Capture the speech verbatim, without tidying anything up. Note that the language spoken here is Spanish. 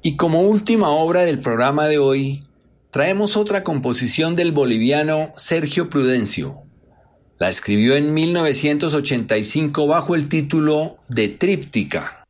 Y como última obra del programa de hoy, traemos otra composición del boliviano Sergio Prudencio. La escribió en mil novecientos ochenta y cinco bajo el título de Tríptica.